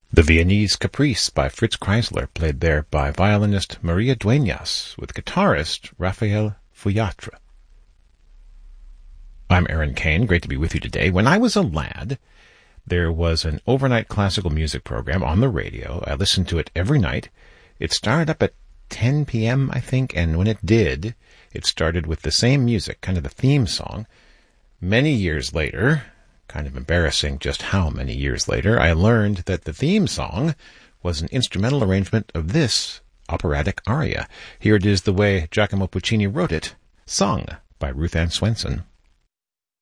The Viennese Caprice by Fritz Kreisler, played there by violinist Maria Dueñas with guitarist Raphael Fuyatre. I'm Aaron Kane, great to be with you today. When I was a lad, there was an overnight classical music program on the radio. I listened to it every night. It started up at 10 p.m., I think, and when it did, it started with the same music, kind of the theme song. Many years later, kind of embarrassing just how many years later, I learned that the theme song was an instrumental arrangement of this operatic aria. Here it is the way Giacomo Puccini wrote it, sung by Ruth Ann Swenson.